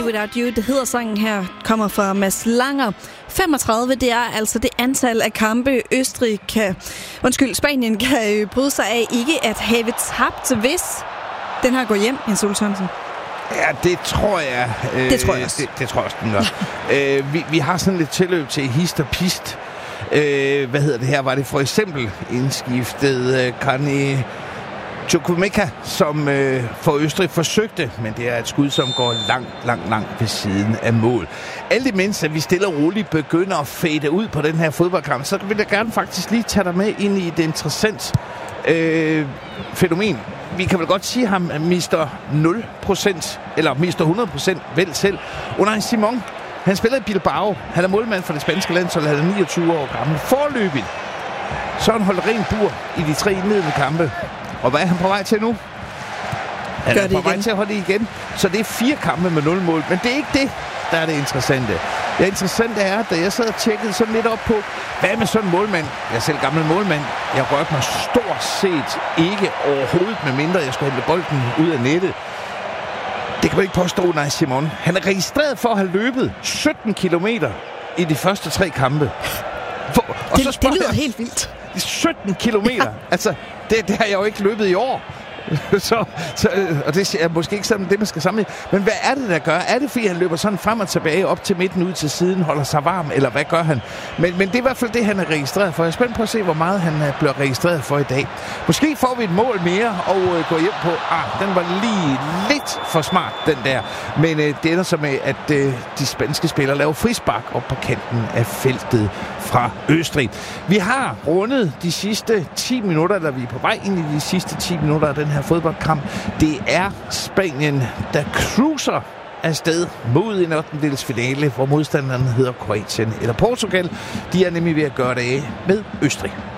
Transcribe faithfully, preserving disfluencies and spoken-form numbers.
Without You, det hedder sangen her, kommer fra Mads Langer. femogtredive, det er altså det antal af kampe, Østrig kan, undskyld, Spanien kan bryde sig af ikke at have tabt, hvis den her går hjem, Jens Ole Sørensen. Ja, det tror jeg. Øh, det tror jeg også. Det, det tror jeg også, den gør. øh, vi, vi har sådan lidt tilløb til hist og pist. Øh, hvad hedder det her? Var det for eksempel indskiftet øh, Kani Chukwuemeka, som øh, for Østrig forsøgte, men det er et skud, som går langt, langt, langt ved siden af mål. Alt imens, at vi stille og roligt begynder at fade ud på den her fodboldkamp, så vil jeg gerne faktisk lige tage dig med ind i et interessant øh, fænomen. Vi kan vel godt sige, at han mister nul procent, eller mister hundrede procent vel selv. Unai Simon, han spiller i Bilbao. Han er målmand for det spanske landshold, han er niogtyve år gammel. Forløbigt, så han holdt ren bur i de tre indledende kampe. Og hvad er han på vej til nu? Han Gør er det på vej igen. til at holde det igen. Så det er fire kampe med nul mål. Men det er ikke det, der er det interessante. Det interessante er, da jeg sad og tjekkede sådan lidt op på, hvad med sådan en målmand? Jeg er selv gammel målmand. Jeg rørte mig stort set ikke overhovedet, med mindre jeg skulle hente bolden ud af nettet. Det kan man ikke påstå, nej, Simon. Han er registreret for at have løbet sytten kilometer i de første tre kampe. For, og Det, så det lyder jeg, helt vildt. sytten kilometer. Ja. Altså, det, det har jeg jo ikke løbet i år. så, så, og det er måske ikke sådan det, man skal sammenligne. Men hvad er det, der gør? Er det, fordi han løber sådan frem og tilbage op til midten, ud til siden, holder sig varm, eller hvad gør han? Men, men det er i hvert fald det, han er registreret for. Jeg er spændt på at se, hvor meget han bliver registreret for i dag. Måske får vi et mål mere og øh, går hjem på, ah, den var lige lidt for smart, den der. Men øh, det ender så med, at øh, de spanske spillere laver frispark op på kanten af feltet fra Østrig. Vi har rundet de sidste ti minutter, eller vi er på vej ind i de sidste ti minutter af den her fodboldkamp. Det er Spanien, der cruiser afsted mod en ottendedelsfinale, hvor modstanderen hedder Kroatien eller Portugal. De er nemlig ved at gøre det af med Østrig.